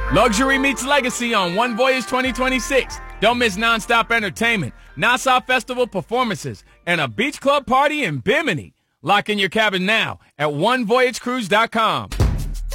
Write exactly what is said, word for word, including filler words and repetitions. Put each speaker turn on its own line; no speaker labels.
Luxury meets legacy on One Voyage twenty twenty-six. Don't miss nonstop entertainment, Nassau Festival performances, and a beach club party in Bimini. Lock in your cabin now at one voyage cruise dot com.